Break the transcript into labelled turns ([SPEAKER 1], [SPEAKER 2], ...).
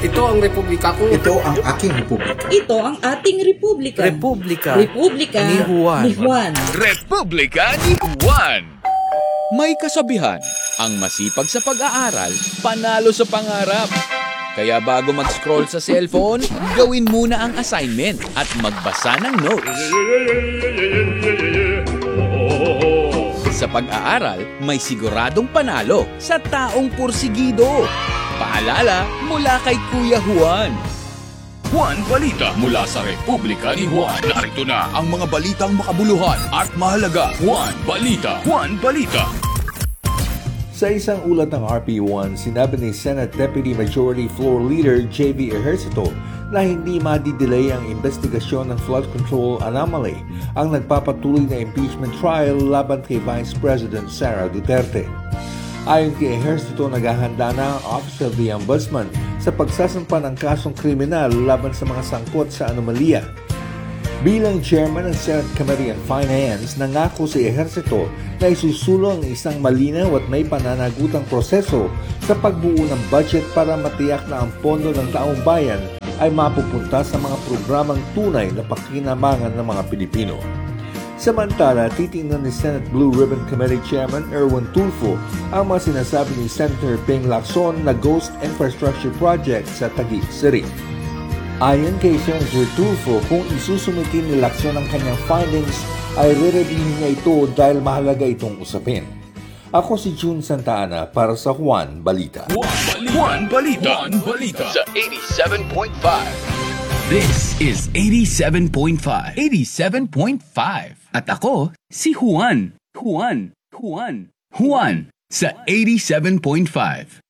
[SPEAKER 1] Ito ang republika ko.
[SPEAKER 2] Ito ang aking republika.
[SPEAKER 3] Ito ang ating republika.
[SPEAKER 1] Republika.
[SPEAKER 3] Republika
[SPEAKER 1] Ni Juan.
[SPEAKER 3] Ni Juan.
[SPEAKER 4] Republika ni Juan. May kasabihan, ang masipag sa pag-aaral, panalo sa pangarap. Kaya bago mag-scroll sa cellphone, gawin muna ang assignment at magbasa ng notes. Sa pag-aaral, may siguradong panalo sa taong pursigido. Paalala mula kay Kuya Juan. Juan Balita mula sa Republika ni Juan. Narito na ang mga balitang makabuluhan at mahalaga. Juan Balita. Juan Balita.
[SPEAKER 5] Sa isang ulat ng RP1, sinabi ni Senate Deputy Majority Floor Leader J.V. Ejercito na hindi madidelay ang investigasyon ng flood control anomaly ang nagpapatuloy na impeachment trial laban kay Vice President Sara Duterte. Ayon kay Ejercito, naghahanda na ang Office of the Ombudsman sa pagsasampa ng kasong kriminal laban sa mga sangkot sa anomalya. Bilang chairman ng Senate Committee on Finance, nangako si Ejercito na isusulong ang isang malinaw at may pananagutang proseso sa pagbuo ng budget para matiyak na ang pondo ng taong bayan ay mapupunta sa mga programang tunay na pakinabangan ng mga Pilipino. Samantala, titingnan ni Senate Blue Ribbon Committee Chairman Erwin Tulfo ang mga sinasabi ni Senator Ping Lacson na ghost infrastructure project sa Taguig City. Ayon kay Senator Tulfo, kung isusumiti ni Lacson ang kanyang findings, ay re-reviewin niya ito dahil mahalaga itong usapin. Ako si June Santa Ana para sa Juan Balita.
[SPEAKER 4] Juan Balita. Juan Balita. Sa 87.5. This is 87.5. 87.5. At ako, si Juan. Juan sa 87.5.